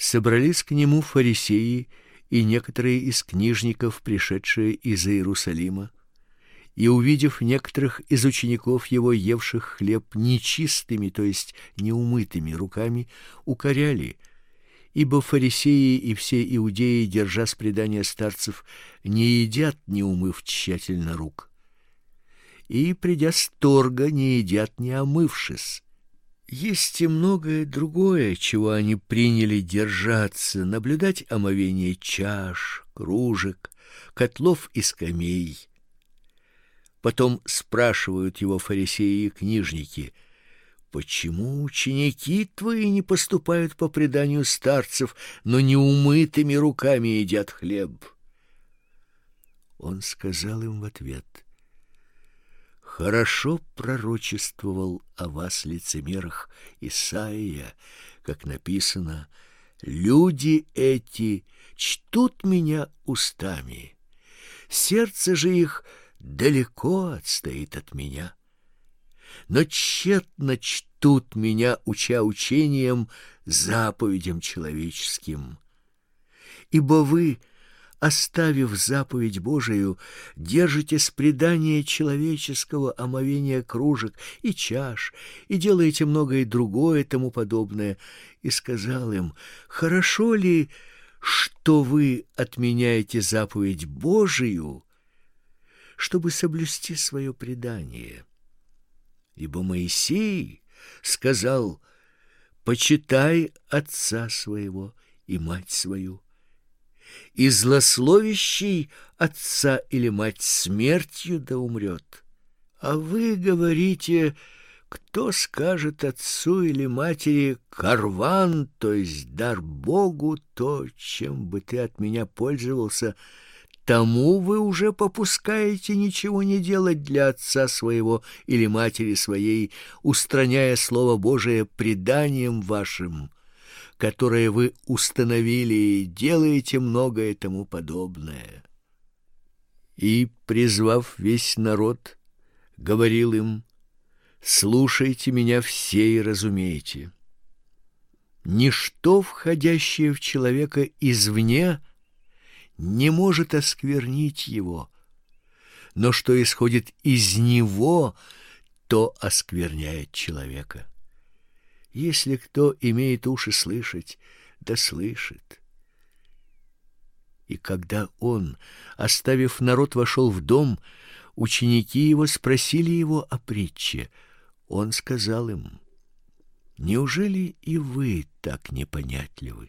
собрались к нему фарисеи и некоторые из книжников, пришедшие из Иерусалима, и, увидев некоторых из учеников его, евших хлеб нечистыми, то есть неумытыми руками, укоряли, ибо фарисеи и все иудеи, держа с предания старцев, не едят, не умыв тщательно рук, и, придя с торга, не едят, не омывшись. Есть и многое другое, чего они приняли держаться, наблюдать омовение чаш, кружек, котлов и скамей. Потом спрашивают его фарисеи и книжники: «Почему ученики твои не поступают по преданию старцев, но неумытыми руками едят хлеб?» Он сказал им в ответ: «Хорошо пророчествовал о вас, лицемерах, Исаия, как написано: люди эти чтут меня устами, сердце же их далеко отстоит от меня, но тщетно чтут меня, уча учением, заповедям человеческим. Ибо вы, оставив заповедь Божию, держитесь предания человеческого, омовения кружек и чаш, и делаете многое другое тому подобное». И сказал им: «Хорошо ли, что вы отменяете заповедь Божию, чтобы соблюсти свое предание? Ибо Моисей сказал: почитай отца своего и мать свою, и злословящий отца или мать смертью да умрет. А вы говорите: кто скажет отцу или матери: карван, то есть дар Богу, то, чем бы ты от меня пользовался, тому вы уже попускаете ничего не делать для отца своего или матери своей, устраняя Слово Божие преданием вашим, которое вы установили, и делаете многое тому подобное». И, призвав весь народ, говорил им: «Слушайте меня все и разумейте. Ничто, входящее в человека извне, не может осквернить его, но что исходит из него, то оскверняет человека. Если кто имеет уши слышать, да слышит». И когда он, оставив народ, вошел в дом, ученики его спросили его о притче. Он сказал им: «Неужели и вы так непонятливы?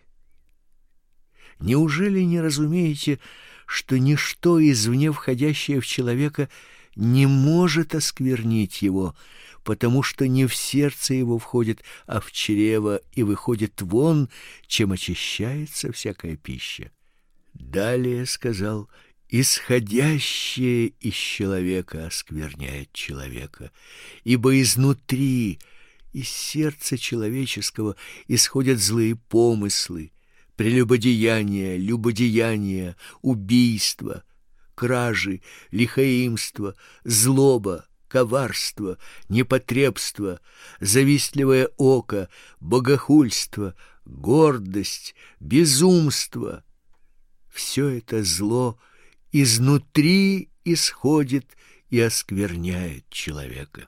Неужели не разумеете, что ничто извне входящее в человека не может осквернить его, потому что не в сердце его входит, а в чрево, и выходит вон, чем очищается всякая пища?» Далее сказал: «Исходящее из человека оскверняет человека, ибо изнутри, из сердца человеческого, исходят злые помыслы, прелюбодеяния, любодеяния, убийства, кражи, лихоимство, злоба, коварство, непотребство, завистливое око, богохульство, гордость, безумство. Все это зло изнутри исходит и оскверняет человека».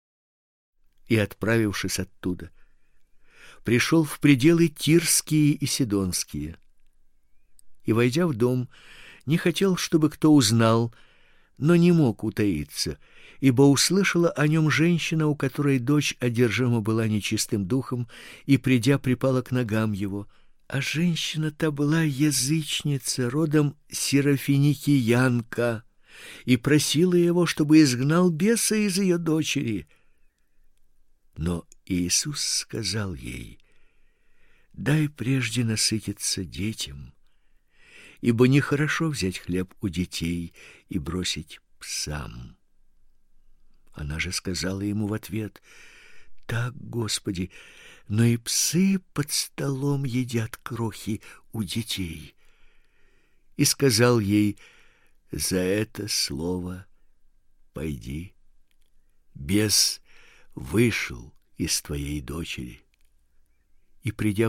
И, отправившись оттуда, пришел в пределы Тирские и Сидонские. И, войдя в дом, не хотел, чтобы кто узнал, но не мог утаиться, ибо услышала о нем женщина, у которой дочь одержима была нечистым духом, и, придя, припала к ногам его. А женщина та была язычница, родом серафиникиянка, и просила его, чтобы изгнал беса из ее дочери. Но Иисус сказал ей: «Дай прежде насытиться детям, ибо нехорошо взять хлеб у детей и бросить псам». Она же сказала ему в ответ: «Так, Господи, но и псы под столом едят крохи у детей». И сказал ей: «За это слово пойди, бес вышел из твоей дочери». И, придя